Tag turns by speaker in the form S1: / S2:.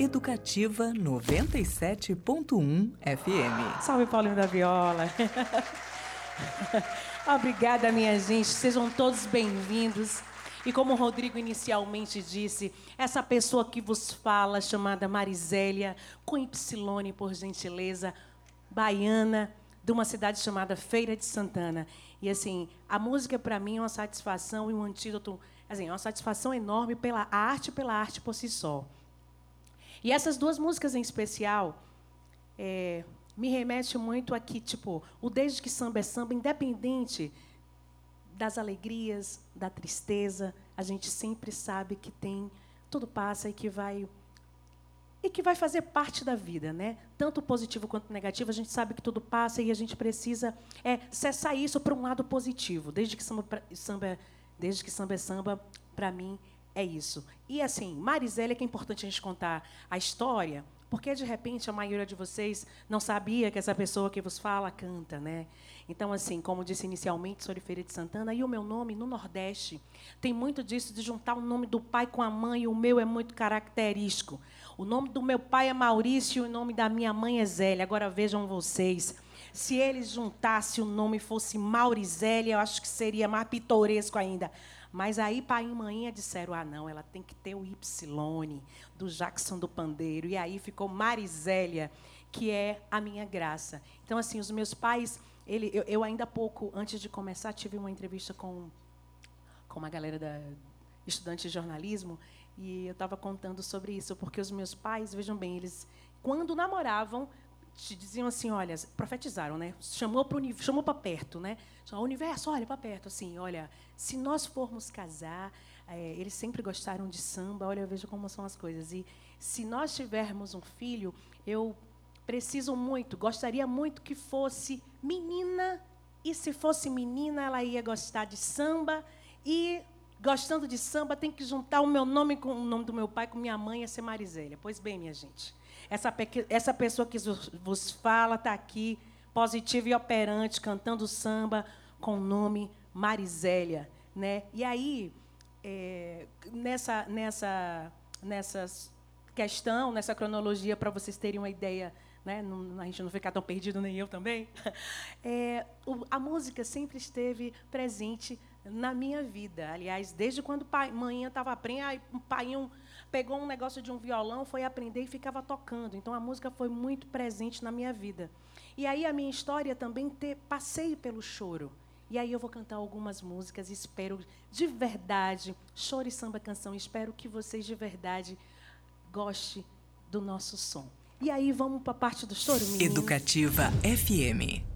S1: Educativa 97.1 FM.
S2: Salve, Paulinho da Viola. Obrigada, minha gente. Sejam todos bem-vindos. E como o Rodrigo inicialmente disse, essa pessoa que vos fala, chamada Marisélia, com Y, por gentileza, baiana, de uma cidade chamada Feira de Santana. E, assim, a música, para mim, é uma satisfação e um antídoto, assim, é uma satisfação enorme pela arte por si só. E essas duas músicas em especial me remete muito aqui, tipo, o Desde que Samba é Samba, independente das alegrias, da tristeza, a gente sempre sabe que tudo passa e que vai fazer parte da vida, né? Tanto positivo quanto negativo, a gente sabe que tudo passa e a gente precisa cessar isso para um lado positivo. Desde que samba é samba, para mim é isso. E assim, Marisélia, que é importante a gente contar a história, porque de repente a maioria de vocês não sabia que essa pessoa que vos fala canta, né? Então, assim, como disse inicialmente, sou de Feira de Santana, e o meu nome, no Nordeste, tem muito disso de juntar o nome do pai com a mãe, e o meu é muito característico. O nome do meu pai é Maurício e o nome da minha mãe é Zélia. Agora vejam vocês, se eles juntassem o nome fosse Maurisélia, eu acho que seria mais pitoresco ainda. Mas aí pai e mãe disseram, não, ela tem que ter o Y, do Jackson do Pandeiro. E aí ficou Marisélia, que é a minha graça. Então, assim, os meus pais... Eu ainda há pouco, antes de começar, tive uma entrevista com uma galera estudante de jornalismo, e eu estava contando sobre isso, porque os meus pais, vejam bem, eles, quando namoravam, te diziam assim, olha, profetizaram, né? Chamou para perto, né? O universo, olha para perto, assim, olha, se nós formos casar, eles sempre gostaram de samba, olha, eu vejo como são as coisas. E se nós tivermos um filho, eu gostaria muito que fosse menina, e se fosse menina, ela ia gostar de samba, e gostando de samba, tem que juntar o meu nome com o nome do meu pai, com minha mãe, ia ser Marisélia. Pois bem, minha gente, essa pessoa que vos fala está aqui, positiva e operante, cantando samba com o nome Marisélia, né? E aí, nessa questão, nessa cronologia, para vocês terem uma ideia, né? A gente não ficar tão perdido, nem eu também, a música sempre esteve presente na minha vida. Aliás, desde quando mãe estava aprendendo, o pai pegou um negócio de um violão, foi aprender e ficava tocando. Então, a música foi muito presente na minha vida. E aí, a minha história também passei pelo choro. E aí eu vou cantar algumas músicas, espero de verdade, choro e samba canção, espero que vocês de verdade gostem do nosso som. E aí, vamos para a parte do choro, meninas?
S1: Educativa FM.